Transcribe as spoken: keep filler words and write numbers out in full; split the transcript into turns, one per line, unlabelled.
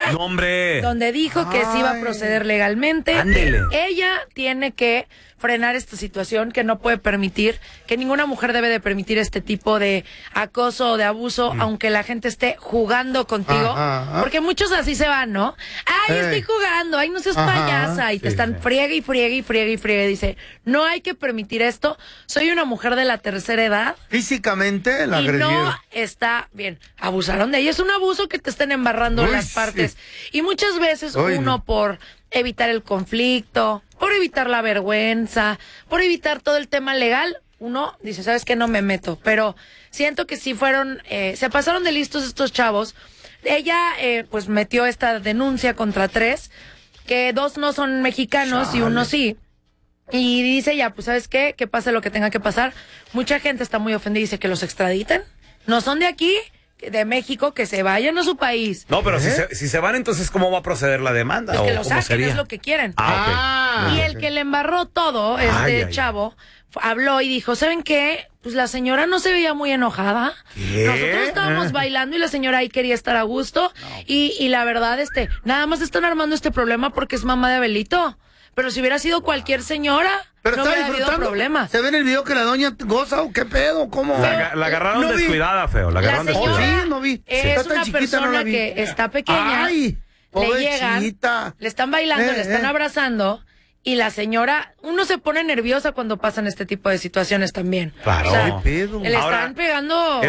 No, hombre.
Donde dijo que sí iba a proceder legalmente.
Ándele.
Ella tiene que frenar esta situación, que no puede permitir, que ninguna mujer debe de permitir este tipo de acoso o de abuso, mm. aunque la gente esté jugando contigo, ajá, ajá. porque muchos así se van, ¿no? Ay, hey. estoy jugando, ay, no seas ajá. payasa, y te sí, están sí. friegue y friegue y friegue y friegue. Dice, no hay que permitir esto, soy una mujer de la tercera edad.
Físicamente la
y
agredieron.
No está bien, abusaron de ella, es un abuso que te estén embarrando Uy, las partes. Sí. Y muchas veces Uy, uno no. por evitar el conflicto, por evitar la vergüenza, por evitar todo el tema legal, uno dice, ¿sabes qué? No me meto. Pero siento que sí fueron, eh, se pasaron de listos estos chavos. Ella, eh, pues, metió esta denuncia contra tres, que dos no son mexicanos Chale. y uno sí. Y dice ya, pues, ¿sabes qué? Que pase lo que tenga que pasar. Mucha gente está muy ofendida y dice que los extraditen. No son de aquí, de México, que se vayan a su país.
No, pero
¿Eh?
si, se, si se van, entonces, ¿cómo va a proceder la demanda?
Pues que
¿O
lo
cómo
saquen,
sería?
es lo que quieren.
Ah,
okay. Y
ah,
el que le embarró todo, este
ay, ay,
chavo, habló y dijo, ¿saben qué? Pues la señora no se veía muy enojada.
¿Qué?
Nosotros estábamos bailando y la señora ahí quería estar a gusto. No. Y, y la verdad, este, nada más están armando este problema porque es mamá de Abelito. Pero si hubiera sido cualquier señora,
pero
no
está
hubiera habido problema.
¿Se ve en el video que la doña goza o qué pedo? ¿Cómo?
La, la agarraron no descuidada, feo. La agarraron
la
descuidada.
Sí, no vi.
Es
sí.
una
chiquita,
persona
no
que está pequeña.
Ay,
le llegan, le están bailando,
eh,
le están
eh.
abrazando. Y la señora, uno se pone nerviosa cuando pasan este tipo de situaciones también.
Claro.
O sea,
¿Qué pedo?
le
Ahora,
están pegando